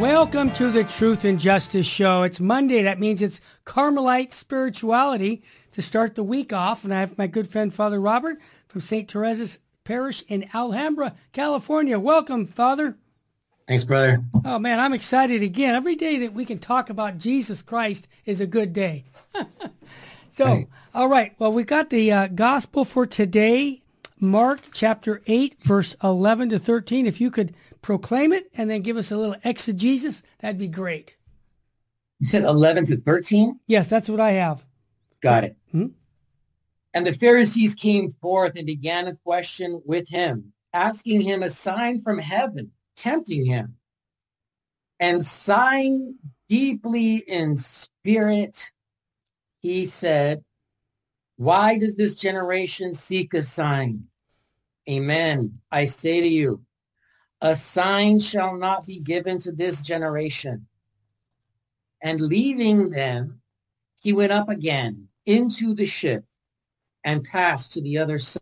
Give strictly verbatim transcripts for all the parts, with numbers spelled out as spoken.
Welcome to the Truth and Justice Show. It's Monday. That means it's Carmelite spirituality to start the week off. And I have my good friend, Father Robert from Saint Teresa's Parish in Alhambra, California. Welcome, Father. Thanks, brother. Oh, man, I'm excited again. Every day that we can talk about Jesus Christ is a good day. so, right. all right. Well, we got the uh, gospel for today, Mark chapter eight, verse eleven to thirteen. If you could proclaim it and then give us a little exegesis, that'd be great. You said eleven to thirteen? Yes, that's what I have. Got it. Hmm? And the Pharisees came forth and began a question with him, asking him a sign from heaven, tempting him. And sighing deeply in spirit, he said, why does this generation seek a sign? Amen. I say to you, a sign shall not be given to this generation. And leaving them, he went up again into the ship and passed to the other side.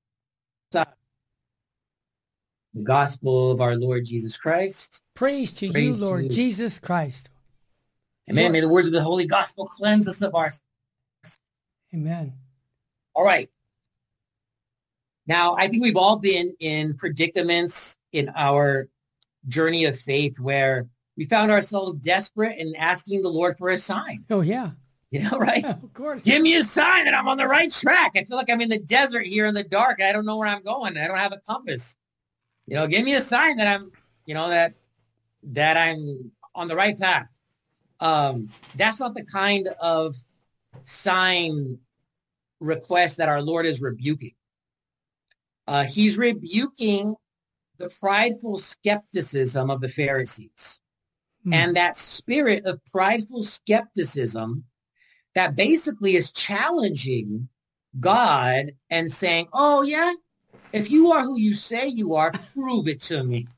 The gospel of our Lord Jesus Christ. Praise to Praise you, Lord to you. Jesus Christ. Amen. May the words of the Holy Gospel cleanse us of our sins. Amen. All right. Now, I think we've all been in predicaments in our journey of faith where we found ourselves desperate and asking the Lord for a sign. Oh, yeah. You know, right? Yeah, of course. Give me a sign that I'm on the right track. I feel like I'm in the desert here in the dark. I don't know where I'm going. I don't have a compass. You know, give me a sign that I'm, you know, that that I'm on the right path. Um, that's not the kind of sign request that our Lord is rebuking. Uh, he's rebuking the prideful skepticism of the Pharisees. Mm. And that spirit of prideful skepticism that basically is challenging God and saying, oh, yeah, if you are who you say you are, prove it to me.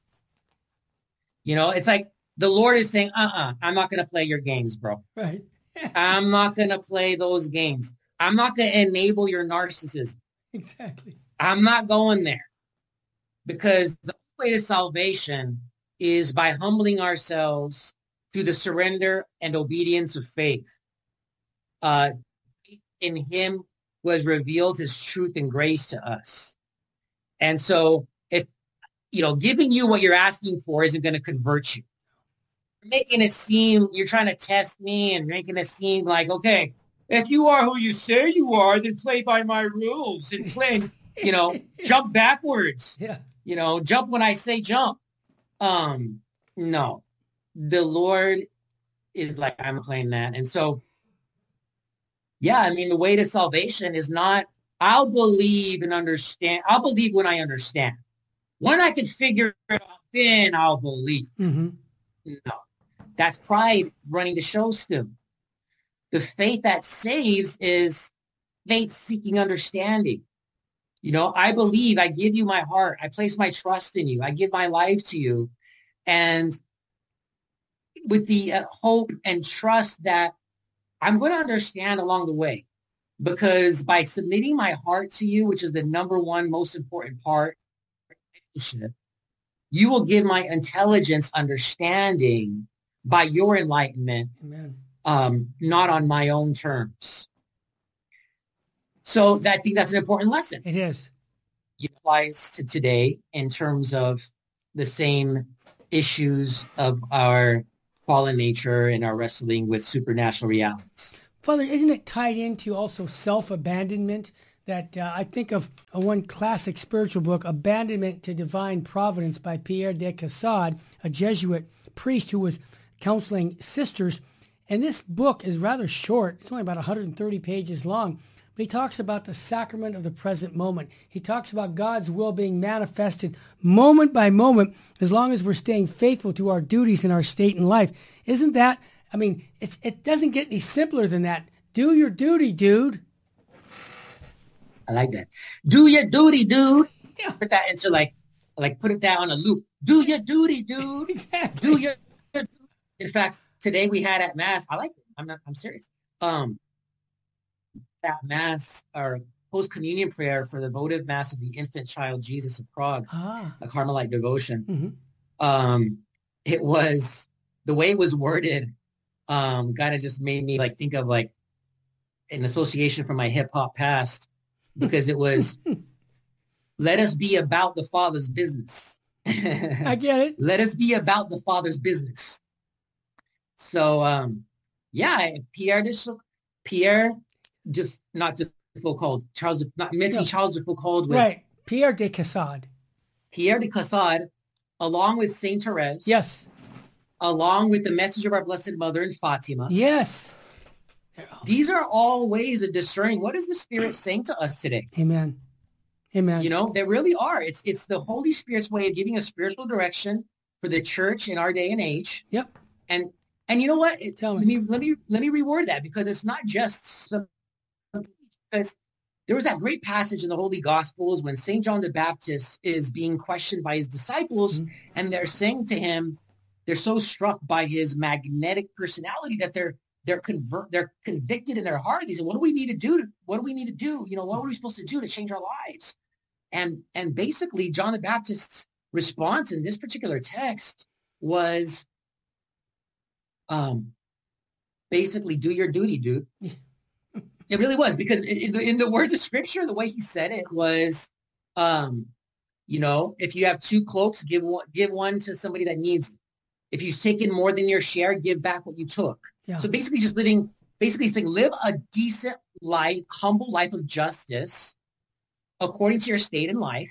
You know, it's like the Lord is saying, uh-uh, I'm not going to play your games, bro. Right. I'm not going to play those games. I'm not going to enable your narcissism. Exactly. I'm not going there. Because the way to salvation is by humbling ourselves through the surrender and obedience of faith. Uh, in him was revealed his truth and grace to us. And so if, you know, giving you what you're asking for isn't going to convert you. You're making it seem, you're trying to test me and making it seem like, okay, if you are who you say you are, then play by my rules and play, you know, jump backwards. Yeah. You know, jump when I say jump. Um, no, the Lord is like, I'm playing that. And so, yeah, I mean, the way to salvation is not, I'll believe and understand. I'll believe when I understand. When I can figure it out, then I'll believe. Mm-hmm. No, that's pride running the show still. The faith that saves is faith seeking understanding. You know, I believe, I give you my heart. I place my trust in you. I give my life to you. And with the uh, hope and trust that I'm going to understand along the way. Because by submitting my heart to you, which is the number one most important part, you will give my intelligence understanding by your enlightenment, Amen. Um, not on my own terms. So that, I think that's an important lesson. It is. It applies to today in terms of the same issues of our fallen nature and our wrestling with supernatural realities. Father, isn't it tied into also self-abandonment? That uh, I think of uh, one classic spiritual book, Abandonment to Divine Providence by Pierre de Caussade, a Jesuit priest who was counseling sisters. And this book is rather short. It's only about one hundred thirty pages long. But he talks about the sacrament of the present moment. He talks about God's will being manifested moment by moment as long as we're staying faithful to our duties and our state in life. Isn't that, I mean, it's, it doesn't get any simpler than that. Do your duty, dude. I like that. Do your duty, dude. Yeah. Put that into like, like put it down on a loop. Do your duty, dude. Exactly. Do your, your In fact, today we had at Mass, I like it. I'm not, I'm serious. Um, at Mass, our post-communion prayer for the votive Mass of the infant child Jesus of Prague, ah. a Carmelite devotion. Mm-hmm. Um, it was the way it was worded, um, kind of just made me like think of like an association from my hip hop past, because it was, let us be about the Father's business. I get it. Let us be about the Father's business. So, um, yeah, Pierre de Pierre, de, not de Foucauld, Charles, not mixing no. Charles de Foucauld with right, Pierre de Caussade. Pierre de Caussade, along with Saint Therese. Yes. Along with the Message of Our Blessed Mother and Fatima. Yes. These are all ways of discerning what is the Spirit saying to us today. Amen. Amen. You know, they really are. It's it's the Holy Spirit's way of giving us spiritual direction for the church in our day and age. Yep. And and you know what? It, Tell let me. me let me let me reword that, because it's not just because there was that great passage in the Holy Gospels when Saint John the Baptist is being questioned by his disciples, mm-hmm. and they're saying to him, they're so struck by his magnetic personality that they're they're convert they're convicted in their heart. They say, what do we need to do? To, what do we need to do? You know, what are we supposed to do to change our lives? And and basically, John the Baptist's response in this particular text was, um, basically, do your duty, dude. It really was, because in the, in the words of Scripture, the way he said it was, um, you know, if you have two cloaks, give one give one to somebody that needs it. If you've taken more than your share, give back what you took. Yeah. So basically just living, basically saying, live a decent life, humble life of justice according to your state in life.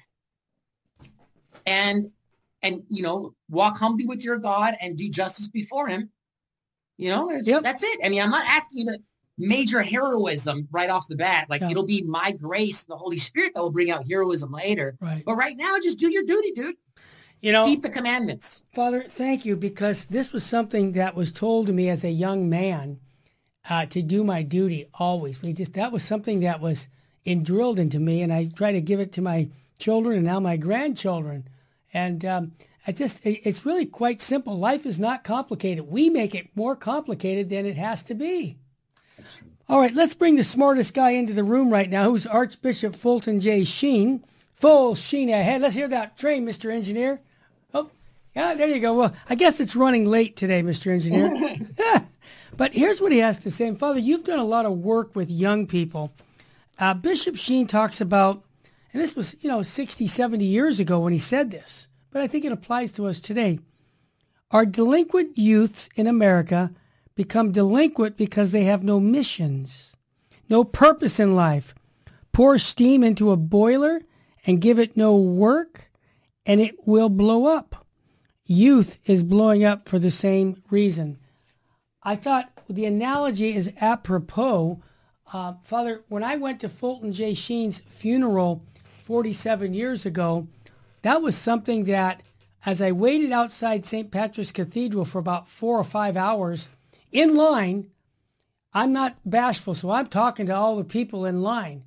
And, and, you know, walk humbly with your God and do justice before him. You know, it's, yep. that's it. I mean, I'm not asking you to major heroism right off the bat. Like yeah. it'll be my grace and the Holy Spirit that will bring out heroism later. Right. But right now, just do your duty, dude. You know, keep the commandments. Father, thank you, because this was something that was told to me as a young man uh, to do my duty always. We just that was something that was drilled into me, and I try to give it to my children and now my grandchildren. And um, I just it's really quite simple. Life is not complicated. We make it more complicated than it has to be. All right, let's bring the smartest guy into the room right now, who's Archbishop Fulton J. Sheen. Full sheen ahead. Let's hear that train, Mister Engineer. Oh, yeah, there you go. Well, I guess it's running late today, Mister Engineer. But here's what he has to say. And Father, you've done a lot of work with young people. Uh, Bishop Sheen talks about, and this was, you know, sixty, seventy years ago when he said this, but I think it applies to us today. Our delinquent youths in America become delinquent because they have no missions, no purpose in life. Pour steam into a boiler and give it no work, and it will blow up. Youth is blowing up for the same reason. I thought the analogy is apropos. Uh, Father, when I went to Fulton J. Sheen's funeral forty-seven years ago, that was something that, as I waited outside Saint Patrick's Cathedral for about four or five hours in line, I'm not bashful, so I'm talking to all the people in line.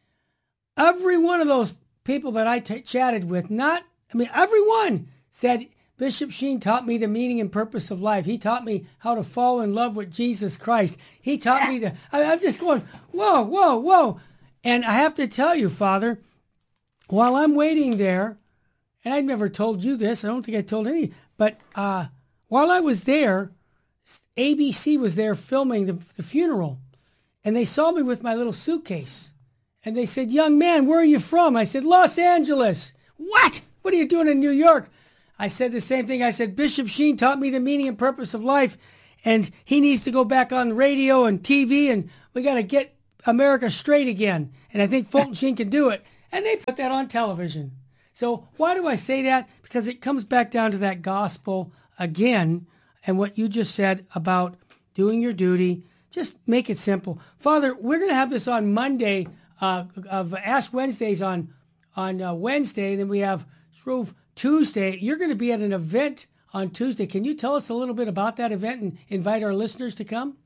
Every one of those people that I t- chatted with, not, I mean, everyone said, Bishop Sheen taught me the meaning and purpose of life. He taught me how to fall in love with Jesus Christ. He taught me to, I, I'm just going, whoa, whoa, whoa. And I have to tell you, Father, while I'm waiting there, and I've never told you this, I don't think I told any, but uh, while I was there, A B C was there filming the, the funeral, and they saw me with my little suitcase. And they said, young man, where are you from? I said, Los Angeles. What? What are you doing in New York? I said the same thing. I said, Bishop Sheen taught me the meaning and purpose of life, and he needs to go back on radio and T V, and we got to get America straight again. And I think Fulton Sheen can do it. And they put that on television. So why do I say that? Because it comes back down to that gospel again, and what you just said about doing your duty. Just make it simple. Father, we're going to have this on Monday, uh, of Ash Wednesdays on on uh, Wednesday, and then we have Shrove Tuesday. You're going to be at an event on Tuesday. Can you tell us a little bit about that event and invite our listeners to come?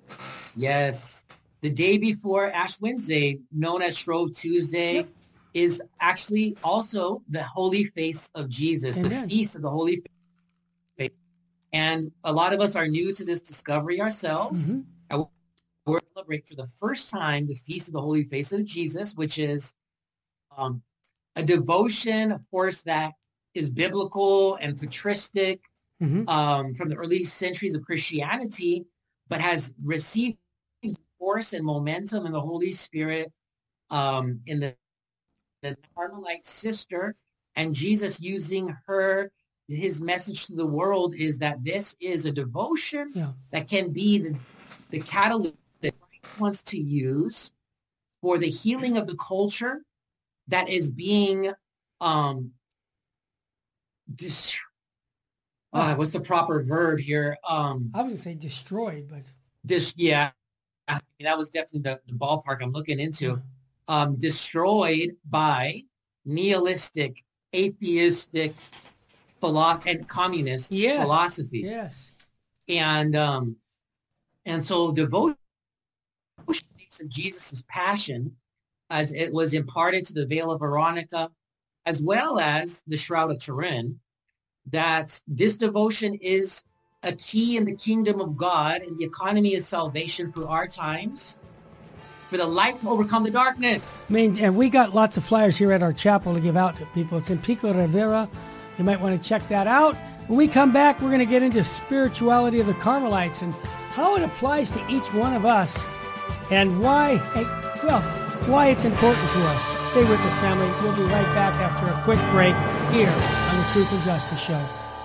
Yes. The day before Ash Wednesday, known as Shrove Tuesday, yep. is actually also the Holy Face of Jesus, Amen. The Feast of the Holy Face. And a lot of us are new to this discovery ourselves. Mm-hmm. And we're celebrating for the first time the Feast of the Holy Face of Jesus, which is um, a devotion, of course, that is biblical and patristic, Mm-hmm. um, from the early centuries of Christianity, but has received force and momentum in the Holy Spirit, um, in the, the Carmelite sister, and Jesus using her. His message to the world is that this is a devotion Yeah. that can be the, the catalyst that Christ wants to use for the healing of the culture that is being, um, dis- uh, what's the proper verb here? Um, I wouldn't say destroyed, but this, yeah, I mean, that was definitely the, the ballpark I'm looking into. Um, destroyed by nihilistic, atheistic, philo- and communist yes. philosophy. Yes. And um, and so devotion to Jesus' passion, as it was imparted to the Veil of Veronica, as well as the Shroud of Turin, that this devotion is a key in the kingdom of God and the economy of salvation for our times, for the light to overcome the darkness. I mean, and we got lots of flyers here at our chapel to give out to people. It's in Pico Rivera. You might want to check that out. When we come back, we're going to get into spirituality of the Carmelites and how it applies to each one of us and why, well, why it's important to us. Stay with us, family. We'll be right back after a quick break here on the Truth and Justice Show.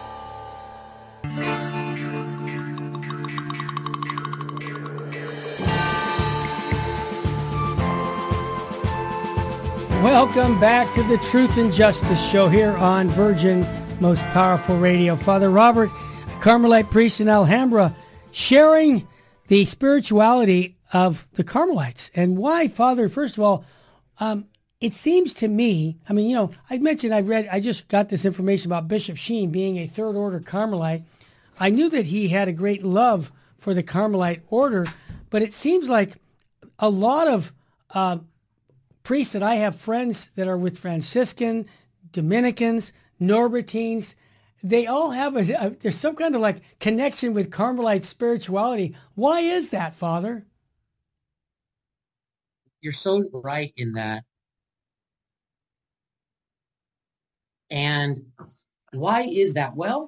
Welcome back to the Truth and Justice Show here on Virgin Most Powerful Radio. Father Robert, Carmelite priest in Alhambra, sharing the spirituality of the Carmelites. And why, Father, first of all, um, it seems to me, I mean, you know, I mentioned I read, I just got this information about Bishop Sheen being a third order Carmelite. I knew that he had a great love for the Carmelite order, but it seems like a lot of uh, priests that I have friends that are with Franciscan, Dominicans, Norbertines, they all have a, a there's some kind of like connection with Carmelite spirituality. Why is that, Father? You're so right in that. And why is that? Well,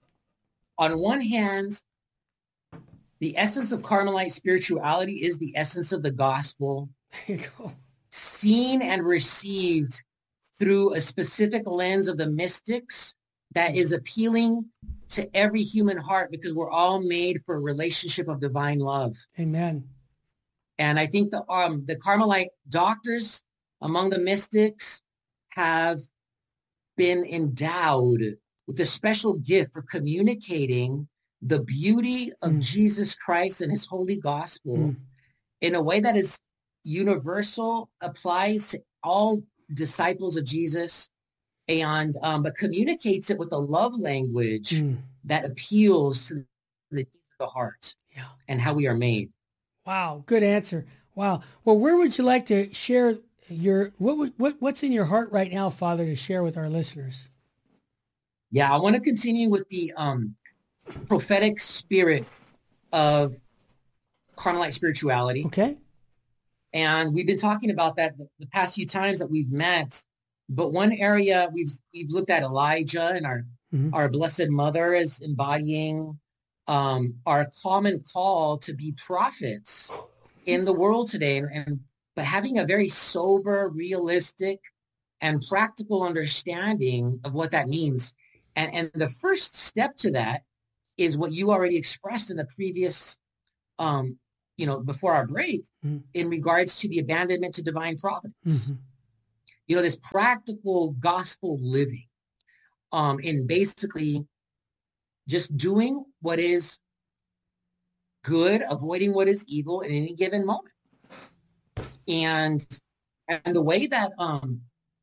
on one hand, the essence of Carmelite spirituality is the essence of the gospel, There you go. seen and received through a specific lens of the mystics that is appealing to every human heart because we're all made for a relationship of divine love. Amen. And I think the um, the Carmelite doctors among the mystics have been endowed with a special gift for communicating the beauty of Mm. Jesus Christ and his holy gospel Mm. in a way that is universal, applies to all disciples of Jesus, and um, but communicates it with a love language Mm. that appeals to the deep of the heart Yeah. and how we are made. Wow. Good answer. Wow. Well, where would you like to share your, what, would- what what's in your heart right now, Father, to share with our listeners? Yeah, I want to continue with the um, prophetic spirit of Carmelite spirituality. Okay. And we've been talking about that the, the past few times that we've met. But one area we've we've looked at Elijah and our Mhm. our Blessed Mother as embodying um, our common call to be prophets in the world today, and, and but having a very sober, realistic, and practical understanding of what that means. And and the first step to that is what you already expressed in the previous, um, you know, before our break, Mhm. in regards to the abandonment to divine providence. Mhm. You know, this practical gospel living, um, in basically just doing what is good, avoiding what is evil in any given moment. And and the way that um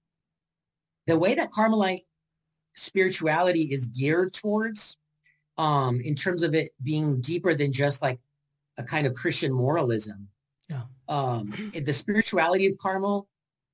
the way that Carmelite spirituality is geared towards, um, in terms of it being deeper than just like a kind of Christian moralism. Yeah. Um, the spirituality of Carmel,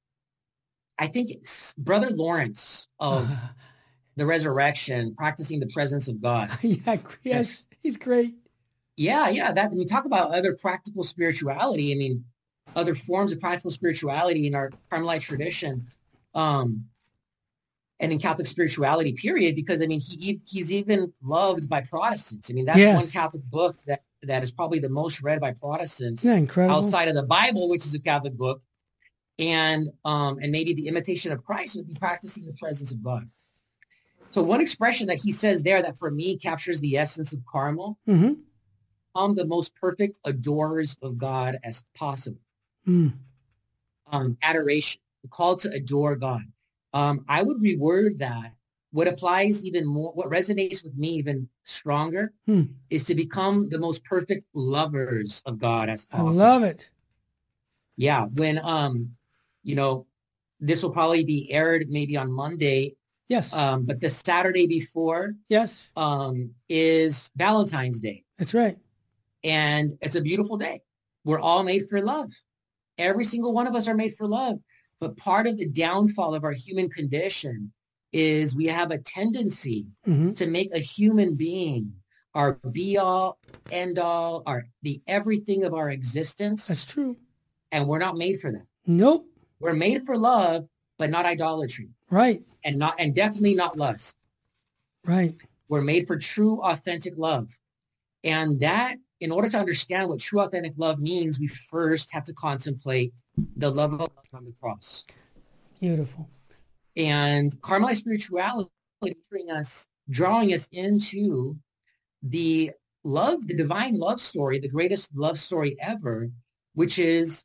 I think it's Brother Lawrence of the Resurrection, practicing the presence of God. Yeah. Yes. He's great. Yeah, yeah. That, when we talk about other practical spirituality, I mean, other forms of practical spirituality in our Carmelite tradition, um, and in Catholic spirituality, period, because I mean, he he's even loved by Protestants. I mean, that's Yes. one Catholic book that, that is probably the most read by Protestants Isn't that incredible? outside of the Bible, which is a Catholic book. And um, and maybe the imitation of Christ would be practicing the presence of God. So one expression that he says there that for me captures the essence of Carmel, Mm-hmm. become the most perfect adorers of God as possible. Mm. Um, adoration, the call to adore God. Um, I would reword that. What applies even more, what resonates with me even stronger, Hmm. is to become the most perfect lovers of God as I possible. love it. Yeah, when um, you know, this will probably be aired maybe on Monday, Yes. um, but the Saturday before yes. um is Valentine's Day, That's right. and it's a beautiful day. We're all made for love. Every single one of us are made for love. But part of the downfall of our human condition is we have a tendency Mm-hmm. to make a human being our be all, end all, our the everything of our existence. That's true. And we're not made for that. Nope. We're made for love, but not idolatry, Right. and not and definitely not lust. Right. We're made for true, authentic love. And that, in order to understand what true, authentic love means, we first have to contemplate the love of God on the cross. Beautiful. And Carmelite spirituality bring us, drawing us into the love, the divine love story, the greatest love story ever, which is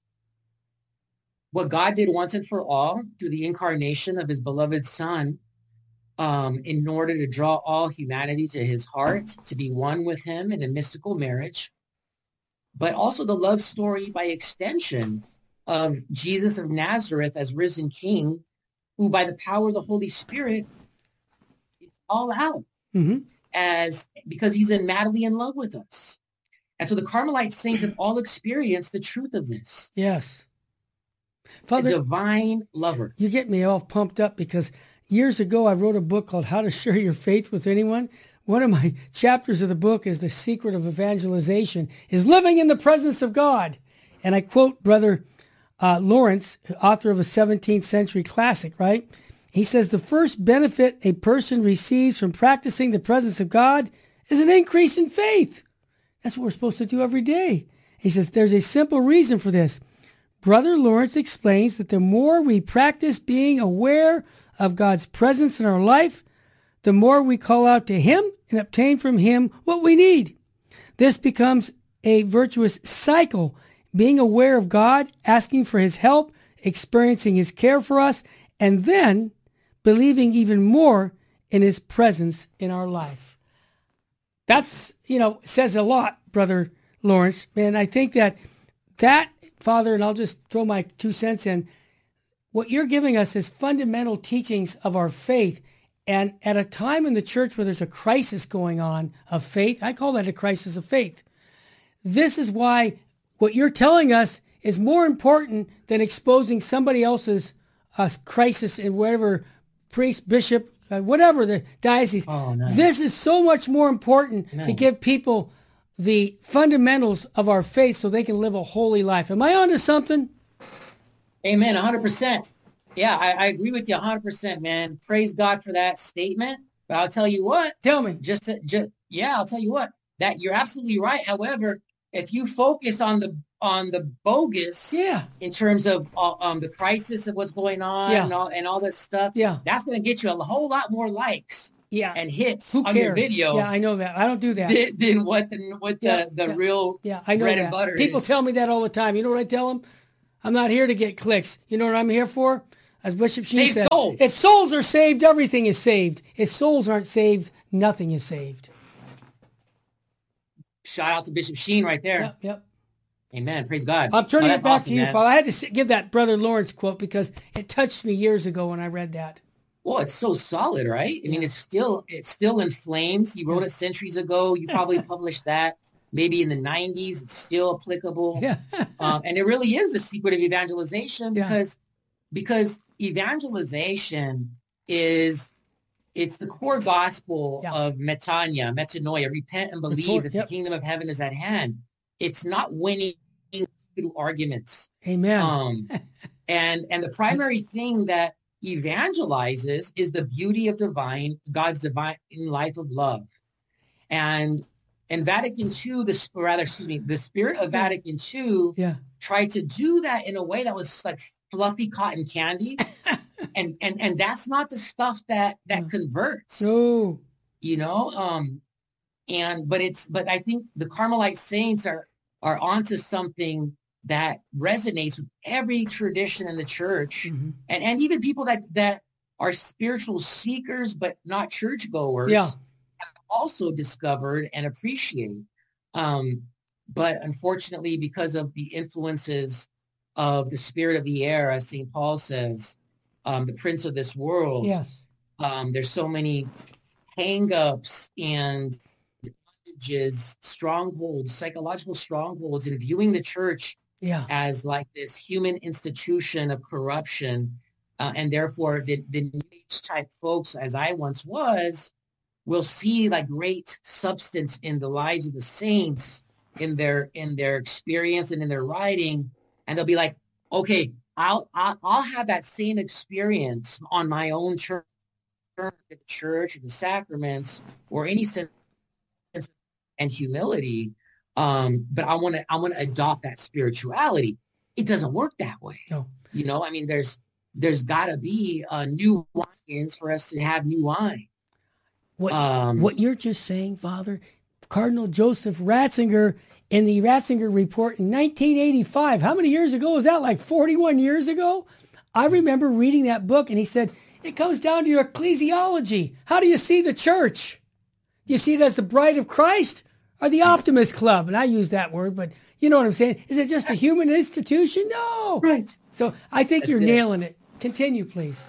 what God did once and for all through the incarnation of his beloved Son, um, in order to draw all humanity to his heart, to be one with him in a mystical marriage, but also the love story by extension of Jesus of Nazareth as risen King, who by the power of the Holy Spirit is all out Mm-hmm. as because he's in madly in love with us. And so the Carmelite saints have all experienced the truth of this. Yes. A Father, divine lover. you get me all pumped up because years ago I wrote a book called How to Share Your Faith with Anyone. One of my chapters of the book is The Secret of Evangelization is living in the presence of God. And I quote Brother uh, Lawrence, author of a seventeenth century classic, right? He says, the first benefit a person receives from practicing the presence of God is an increase in faith. That's what we're supposed to do every day. He says, there's a simple reason for this. Brother Lawrence explains that the more we practice being aware of God's presence in our life, the more we call out to him and obtain from him what we need. This becomes a virtuous cycle, being aware of God, asking for his help, experiencing his care for us, and then believing even more in his presence in our life. That's, you know, says a lot, Brother Lawrence. And I think that that, Father, and I'll just throw my two cents in, what you're giving us is fundamental teachings of our faith. And at a time in the church where there's a crisis going on of faith, I call that a crisis of faith. This is why what you're telling us is more important than exposing somebody else's uh, crisis in whatever priest, bishop, uh, whatever the diocese. Oh, nice. This is so much more important Nice. to give people the fundamentals of our faith so they can live a holy life. Am I onto something? Amen. one hundred percent. Yeah, I, I agree with you one hundred percent, man. Praise God for that statement. But I'll tell you what, Tell me. just, to, just yeah, I'll tell you what, that you're absolutely right. However, if you focus on the on the bogus, Yeah. in terms of uh, um the crisis of what's going on, Yeah. and all and all this stuff, Yeah. that's going to get you a whole lot more likes Yeah. and hits Who on cares? your video Yeah, I know that. I don't do that. than, than what the what Yeah, the, the yeah. real Yeah, I know bread that. and butter People is. tell me that all the time. You know what I tell them? I'm not here to get clicks. You know what I'm here for? As Bishop Sheen Save said, souls. if souls are saved, everything is saved. If souls aren't saved, nothing is saved. Shout out to Bishop Sheen right there. Yep, yep. Amen. Praise God. I'm turning Oh, it that's back awesome, to you, man. Father. I had to s- give that Brother Lawrence quote because it touched me years ago when I read that. Well, it's so solid, right? I mean, Yeah. it's still it's still in flames. You wrote it centuries ago. You probably published that maybe in the nineties. It's still applicable. Yeah. um, and it really is the secret of evangelization Yeah. because because evangelization is it's the core gospel Yeah. of metanoia, metanoia, repent and believe Report, that yep. the kingdom of heaven is at hand. It's not winning through arguments. Amen. Um, and and the primary thing that evangelizes is the beauty of divine, God's divine life of love. And in Vatican two, the, or rather, excuse me, the spirit of Vatican two yeah. tried to do that in a way that was like fluffy cotton candy. and, and, and that's not the stuff that, that yeah. converts, no. you know? Um, and, but it's, but I think the Carmelite saints are, are onto something that resonates with every tradition in the church, mm-hmm. and, and even people that, that are spiritual seekers, but not churchgoers, yeah. have also discovered and appreciate. Um, but unfortunately, because of the influences of the spirit of the air, as Saint Paul says, um, the prince of this world, yes. um, there's so many hang-ups and bondages, strongholds, psychological strongholds, in viewing the church yeah. as like this human institution of corruption. Uh, and therefore, the, the New Age type folks, as I once was, will see like great substance in the lives of the saints, in their in their experience and in their writing. And they'll be like, okay, I'll, I'll, I'll have that same experience on my own church, the church, or the sacraments, or any sense and humility. Um, but I want to, I want to adopt that spirituality. It doesn't work that way. No. You know, I mean, there's, there's gotta be uh, new wines for us to have new wine. What, um, what you're just saying, Father, Cardinal Joseph Ratzinger in the Ratzinger Report in nineteen eighty-five, how many years ago was that? Like forty-one years ago? I remember reading that book, and he said, it comes down to your ecclesiology. How do you see the church? Do you see it as the bride of Christ or the optimist club? And I use that word, but you know what I'm saying? Is it just a human institution? No. Right. So I think That's you're it. nailing it. Continue, please.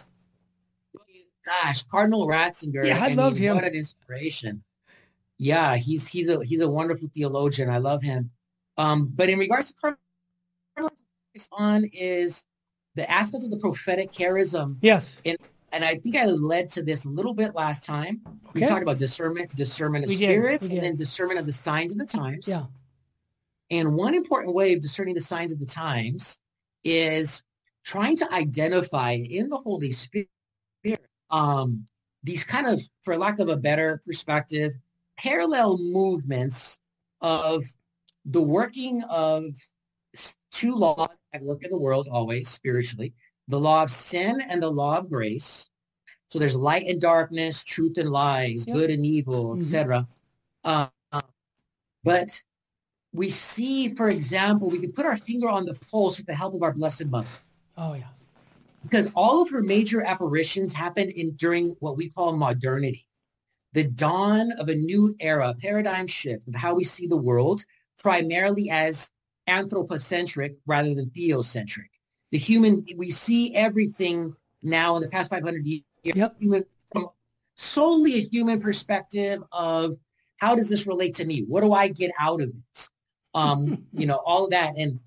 Gosh, Cardinal Ratzinger. Yeah, I, I loved mean, him. What an inspiration. Yeah, he's he's a he's a wonderful theologian. I love him. Um, but in regards to Cardinal, what I focus on is the aspect of the prophetic charism. Yes. In, and I think I led to this a little bit last time. Okay. We talked about discernment, discernment of We did. spirits, We and did. then discernment of the signs of the times. Yeah. And one important way of discerning the signs of the times is trying to identify in the Holy Spirit um, these kind of, for lack of a better perspective, parallel movements of the working of two laws that work in the world always spiritually, the law of sin and the law of grace. So there's light and darkness, truth and lies, yep. good and evil, mm-hmm. et cetera. Uh, but we see, for example, we can put our finger on the pulse with the help of our Blessed Mother. Oh, yeah. Because all of her major apparitions happened in during what we call modernity, the dawn of a new era, paradigm shift of how we see the world, primarily as anthropocentric rather than theocentric. The human, we see everything now in the past five hundred years yep. human, from solely a human perspective of how does this relate to me? What do I get out of it? Um, you know, all of that. And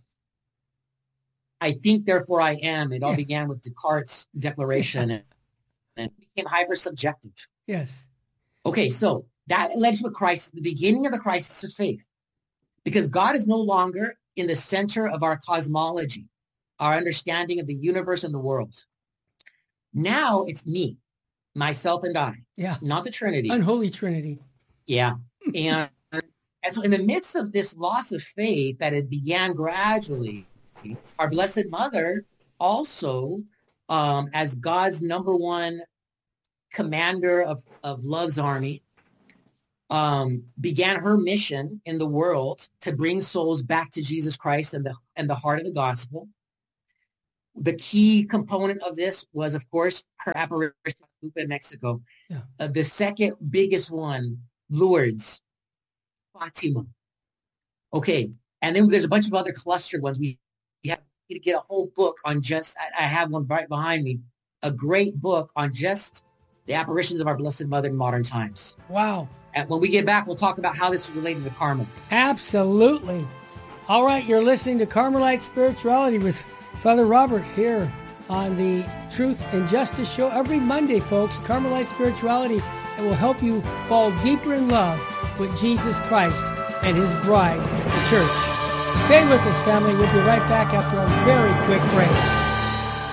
I think, therefore I am. It all yeah. began with Descartes' declaration and, and became hyper-subjective. Yes. Okay, so that led to a crisis, the beginning of the crisis of faith, because God is no longer in the center of our cosmology, our understanding of the universe and the world. Now it's me, myself and I, yeah, not the Trinity. Unholy Trinity. Yeah. And, and so in the midst of this loss of faith that it began gradually, our Blessed Mother also, um, as God's number one commander of, of love's army, um, began her mission in the world to bring souls back to Jesus Christ and the, and the heart of the gospel. The key component of this was, of course, her apparition in Mexico. Yeah. Uh, the second biggest one, Lourdes, Fatima. Okay. And then there's a bunch of other clustered ones. We, we have to get a whole book on just, I, I have one right behind me, a great book on just the apparitions of our Blessed Mother in modern times. Wow. And when we get back, we'll talk about how this is related to Carmel. Absolutely. All right, you're listening to Carmelite Spirituality with Father Robert here on the Truth and Justice Show every Monday, folks. Carmelite Spirituality that will help you fall deeper in love with Jesus Christ and his bride, the church. Stay with us, family. We'll be right back after a very quick break.